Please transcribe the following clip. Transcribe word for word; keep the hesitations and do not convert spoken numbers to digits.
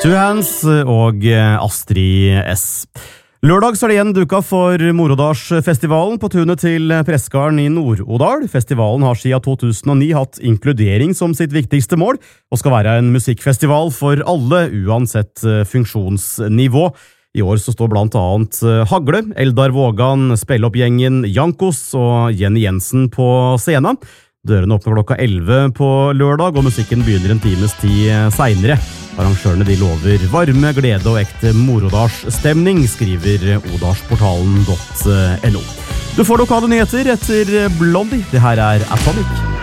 Two Hands og Astrid S. Lørdag så er det igjen duka for Morodalsfestivalen på tunet til Pressgarden i Nord-Odal. Festivalen har siden to tusen og ni hatt inkludering som sitt viktigste mål, og skal være en musikkfestival for alle, uansett funksjonsnivå. I år så står blant annet Hagle, Eldar Vågan, Spelloppgjengen, Jankos og Jenny Jensen på scenen. Dørene åpner klokka elleve på lørdag, og musikken begynner en times tid senere. Arrangørene de lover varme, glede og ekte Morodalsstemning, skriver odalsportalen punktum no. Du får lokale nyheter etter Blondie. Det her er Atomic.